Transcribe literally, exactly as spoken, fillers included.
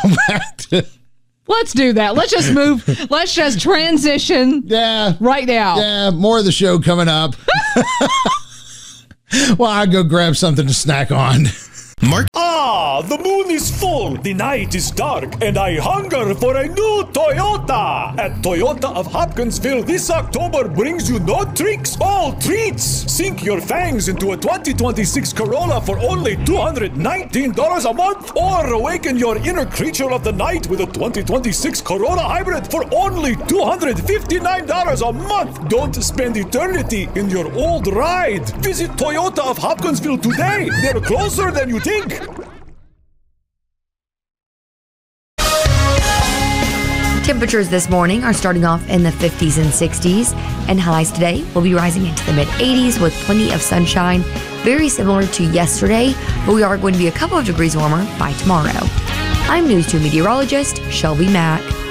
back to... Let's do that. Let's just move. Let's just transition. Yeah. Right now. Yeah, more of the show coming up. Well, I'll go grab something to snack on. Mark. Ah, the moon is full, the night is dark, and I hunger for a new Toyota. At Toyota of Hopkinsville, this October brings you no tricks, all treats. Sink your fangs into a twenty twenty-six Corolla for only two hundred nineteen dollars a month, or awaken your inner creature of the night with a twenty twenty-six Corolla Hybrid for only two hundred fifty-nine dollars a month. Don't spend eternity in your old ride. Visit Toyota of Hopkinsville today. They're closer than you think. Temperatures this morning are starting off in the fifties and sixties, and highs today will be rising into the mid eighties with plenty of sunshine, very similar to yesterday, but we are going to be a couple of degrees warmer by tomorrow. I'm News two meteorologist Shelby Mack.